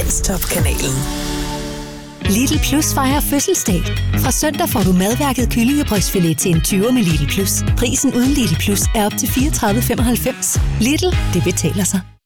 Danstop-kanalen. Lidl Plus fejrer fødselsdag. Fra søndag får du madværket kyllingebrystfilet til en 20 med Lidl Plus. Prisen uden Lidl Plus er op til 34,95. Lidl, det betaler sig.